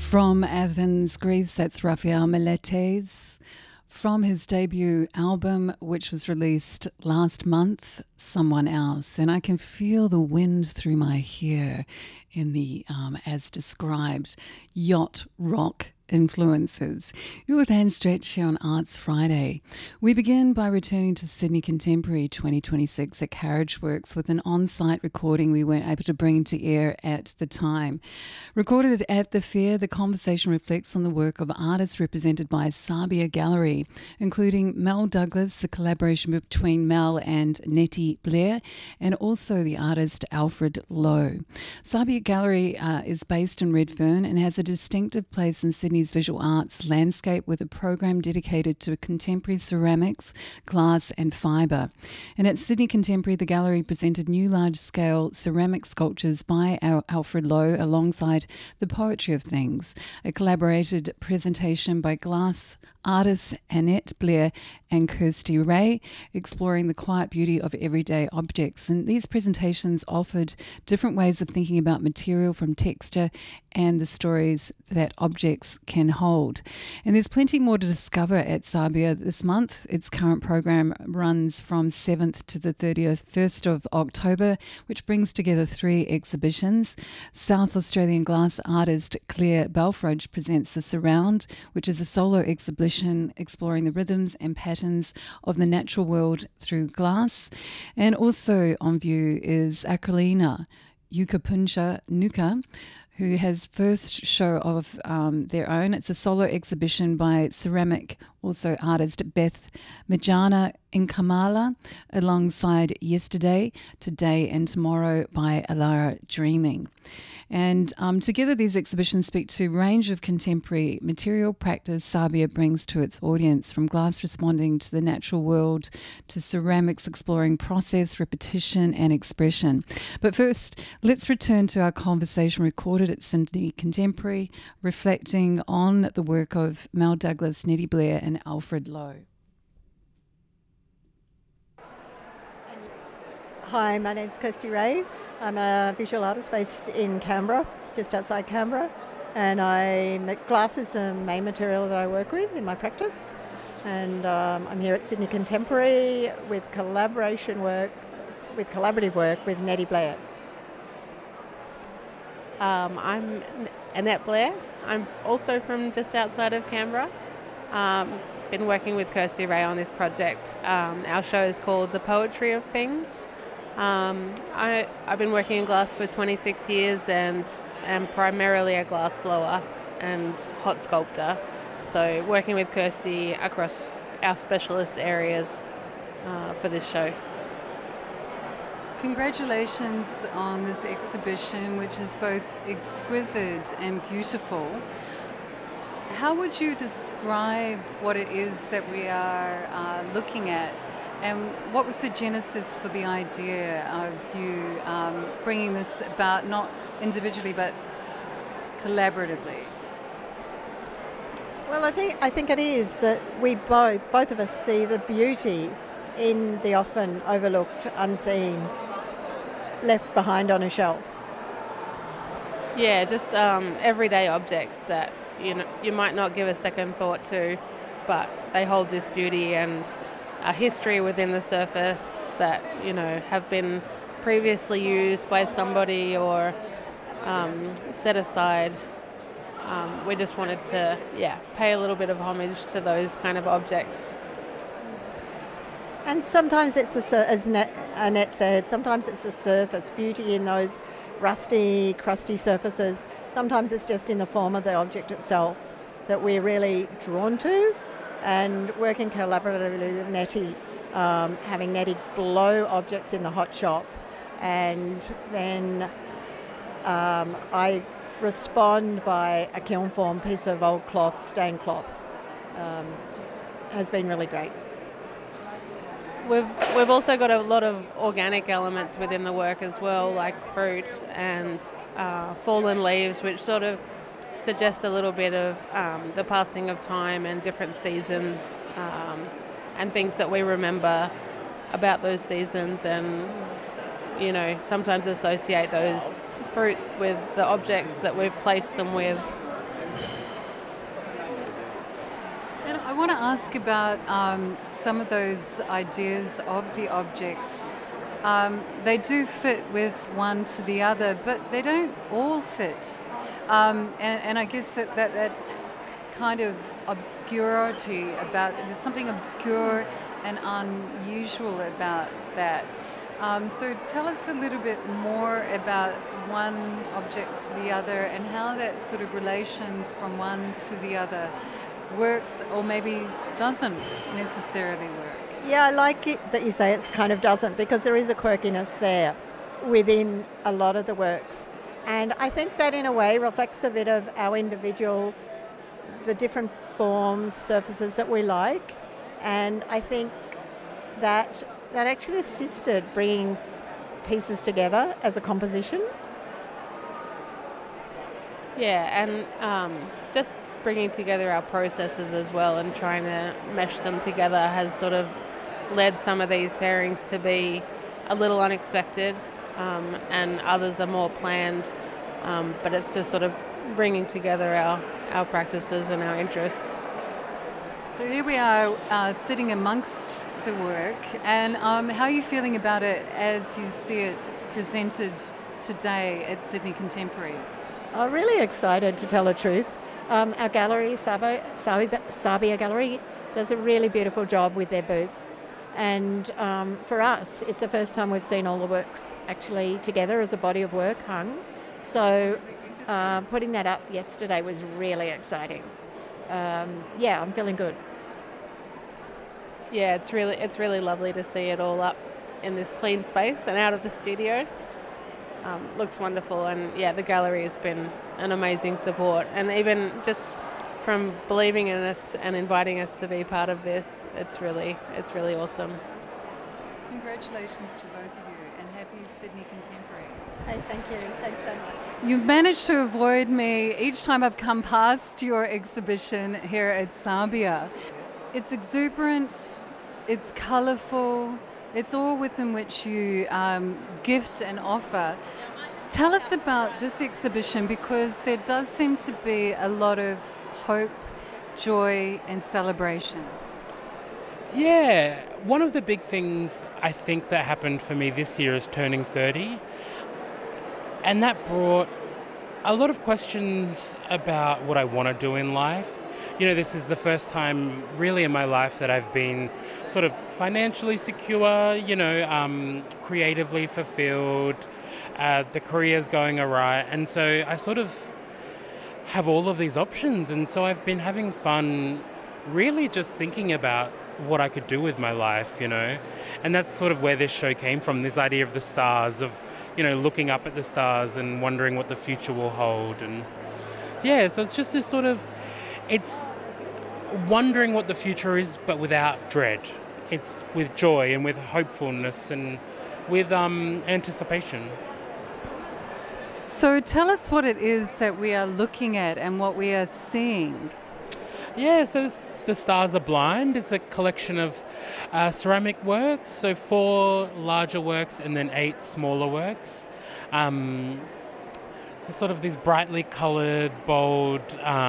From Athens, Greece, that's Raphael Miletes. From his debut album, which was released last month, Someone Else. And I can feel the wind through my hair in the, as described, yacht rock influences. You're with Anne Stretch here on Arts Friday. We begin by returning to Sydney Contemporary 2026 at Carriage Works with an on-site recording we weren't able to bring to air at the time. Recorded at the fair, the conversation reflects on the work of artists represented by Sabia Gallery, including Mel Douglas, the collaboration between Mel and Nettie Blair, and also the artist Alfred Lowe. Sabia Gallery is based in Redfern and has a distinctive place in Sydney's visual arts landscape with a program dedicated to contemporary ceramics, glass and fibre. And at Sydney Contemporary, the gallery presented new large-scale ceramic sculptures by Alfred Lowe alongside The Poetry of Things, a collaborated presentation by glass artists Annette Blair and Kirsty Ray, exploring the quiet beauty of everyday objects. And these presentations offered different ways of thinking about material, from texture and the stories that objects can hold. And there's plenty more to discover at Sabia this month. Its current program runs from 7th to the 31st of October, which brings together 3 exhibitions. South Australian glass artist Claire Belfrage presents The Surround, which is a solo exhibition exploring the rhythms and patterns of the natural world through glass. And also on view is Aquilina Yukapuncha Nuka, who has first show of their own. It's a solo exhibition by ceramic also artist Beth Majana Inkamala, alongside Yesterday, Today and Tomorrow by Alara Dreaming. And together these exhibitions speak to a range of contemporary material practice Sabia brings to its audience, from glass responding to the natural world to ceramics exploring process, repetition and expression. But first, let's return to our conversation recorded at Sydney Contemporary, reflecting on the work of Mel Douglas, Nettie Blair and Alfred Lowe. Hi, my name's Kirsty Ray. I'm a visual artist based in Canberra, just outside Canberra, and glass is the main material that I work with in my practice. And I'm here at Sydney Contemporary with collaborative work with Nettie Blair. I'm Annette Blair. I'm also from just outside of Canberra. Been working with Kirsty Ray on this project. Our show is called The Poetry of Things. I've been working in glass for 26 years and am primarily a glass blower and hot sculptor. So working with Kirsty across our specialist areas for this show. Congratulations on this exhibition, which is both exquisite and beautiful. How would you describe what it is that we are looking at? And what was the genesis for the idea of you bringing this about, not individually but collaboratively? Well, I think it is that we both of us see the beauty in the often overlooked, unseen, left behind on a shelf. Yeah, just everyday objects that you might not give a second thought to, but they hold this beauty and a history within the surface that have been previously used by somebody or set aside. We just wanted to pay a little bit of homage to those kind of objects. And sometimes it's as Annette said, sometimes it's the surface, beauty in those rusty, crusty surfaces. Sometimes it's just in the form of the object itself that we're really drawn to. And working collaboratively with Nettie, having Nettie blow objects in the hot shop, and then I respond by a kiln form piece of old cloth, stained cloth. Has been really great. We've also got a lot of organic elements within the work as well, like fruit and fallen leaves, which sort of suggest a little bit of the passing of time and different seasons and things that we remember about those seasons, and sometimes associate those fruits with the objects that we've placed them with. And I want to ask about some of those ideas of the objects. They do fit with one to the other, but they don't all fit. And I guess that kind of obscurity about, there's something obscure and unusual about that. So tell us a little bit more about one object to the other and how that sort of relations from one to the other works or maybe doesn't necessarily work. Yeah, I like it that you say it kind of doesn't, because there is a quirkiness there within a lot of the works. And I think that in a way reflects a bit of our individual, the different forms, surfaces that we like. And I think that actually assisted bringing pieces together as a composition. Yeah, and just bringing together our processes as well and trying to mesh them together has sort of led some of these pairings to be a little unexpected, and others are more planned, but it's just sort of bringing together our practices and our interests. So here we are sitting amongst the work, and how are you feeling about it as you see it presented today at Sydney Contemporary? I'm really excited, to tell the truth. Our gallery, Sabia Gallery, does a really beautiful job with their booth. And for us, it's the first time we've seen all the works actually together as a body of work hung. So putting that up yesterday was really exciting. Yeah, I'm feeling good. Yeah, it's really lovely to see it all up in this clean space and out of the studio. Looks wonderful, and yeah, the gallery has been an amazing support, and even just from believing in us and inviting us to be part of this, it's really awesome. Congratulations to both of you, and happy Sydney Contemporary. Hey, thank you. Thanks so much. You've managed to avoid me each time I've come past your exhibition here at Sabia. It's exuberant, it's colourful, it's all within which you gift and offer. Tell us about this exhibition, because there does seem to be a lot of hope, joy and celebration. Yeah, one of the big things I think that happened for me this year is turning 30. And that brought a lot of questions about what I want to do in life. You know, this is the first time really in my life that I've been sort of financially secure, creatively fulfilled, the career's going awry. And so I sort of have all of these options. And so I've been having fun really just thinking about what I could do with my life, And that's sort of where this show came from, this idea of the stars, of, looking up at the stars and wondering what the future will hold. And yeah, so it's just this sort of, it's wondering what the future is, but without dread. It's with joy and with hopefulness and with anticipation. So tell us what it is that we are looking at and what we are seeing. Yeah, so The Stars Are Blind. It's a collection of ceramic works, so 4 larger works and then 8 smaller works. Sort of these brightly coloured, bold,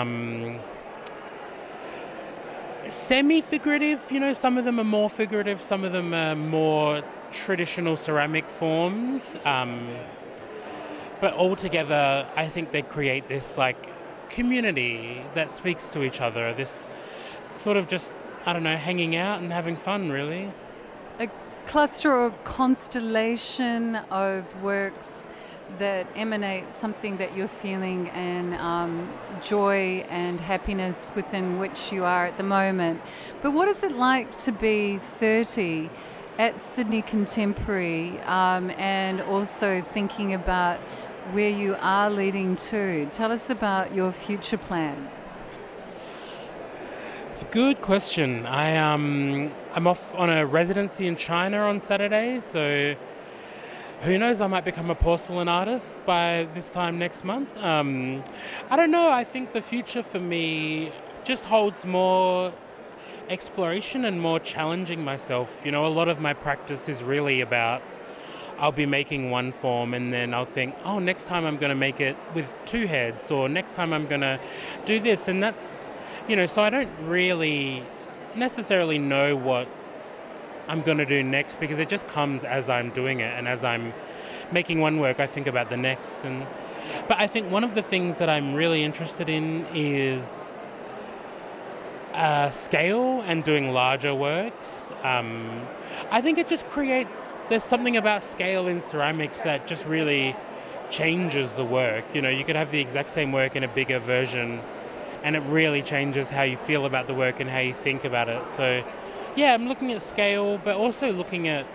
semi-figurative, some of them are more figurative, some of them are more traditional ceramic forms. But altogether, I think they create this community that speaks to each other, this sort of just, hanging out and having fun, really. A cluster or constellation of works that emanate something that you're feeling and joy and happiness within which you are at the moment. But what is it like to be 30 at Sydney Contemporary and also thinking about where you are leading to? Tell us about your future plans. It's a good question. I'm off on a residency in China on Saturday, so who knows, I might become a porcelain artist by this time next month. I don't know, I think the future for me just holds more exploration and more challenging myself. A lot of my practice is really about, I'll be making one form and then I'll think, next time I'm going to make it with 2 heads, or next time I'm going to do this. And that's, So I don't really necessarily know what I'm going to do next, because it just comes as I'm doing it, and as I'm making one work, I think about the next. But I think one of the things that I'm really interested in is scale and doing larger works. I think it just there's something about scale in ceramics that just really changes the work. You could have the exact same work in a bigger version, and it really changes how you feel about the work and how you think about it. So yeah, I'm looking at scale, but also looking at,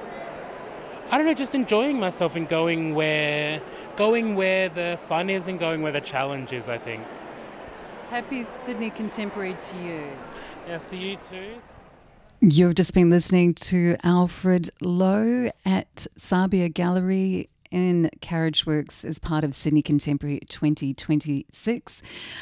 I don't know, just enjoying myself and going where the fun is and going where the challenge is, I think. Happy Sydney Contemporary to you. Yes, to you too. You've just been listening to Alfred Lowe at Sabia Gallery in Carriageworks as part of Sydney Contemporary 2026.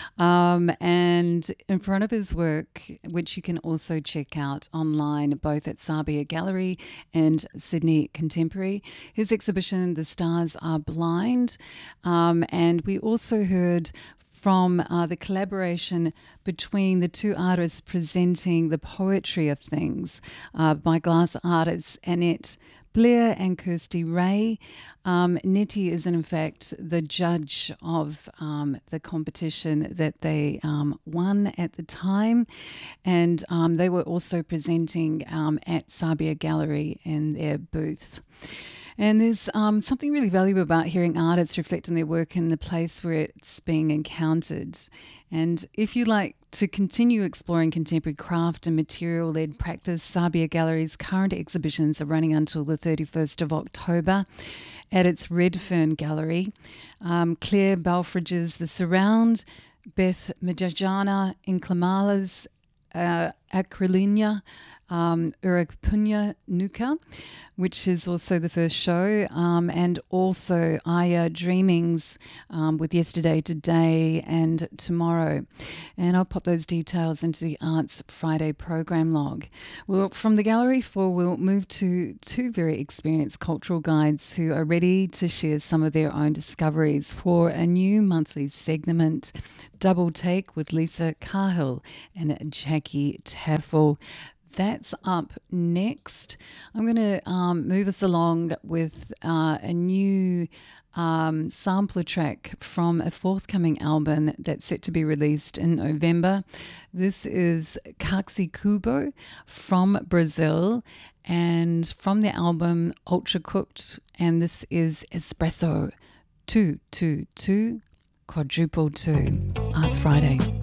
And in front of his work, which you can also check out online, both at Sabia Gallery and Sydney Contemporary, his exhibition, The Stars Are Blind. And we also heard from the collaboration between the two artists presenting The Poetry of Things by glass artists Annette Blair and Kirsty Ray. Nettie is in fact the judge of the competition that they won at the time, and they were also presenting at Sabia Gallery in their booth. And there's something really valuable about hearing artists reflect on their work in the place where it's being encountered. And if you like to continue exploring contemporary craft and material-led practice, Sabia Gallery's current exhibitions are running until the 31st of October at its Redfern Gallery. Claire Belfridge's The Surround, Beth Majajana Inclamala's Acrylina Urapunya Nuka, which is also the first show, and also Aya Dreamings with Yesterday, Today and Tomorrow. And I'll pop those details into the Arts Friday program log. Well, from the gallery we'll move to two very experienced cultural guides who are ready to share some of their own discoveries for a new monthly segment, Double Take with Lisa Cahill and Jackie Taffel. That's up next. I'm going to move us along with a new sampler track from a forthcoming album that's set to be released in November. This is Kaxi Kubo from Brazil, and from the album Ultra Cooked, and this is Espresso 222 Quadruple 2. Arts Friday.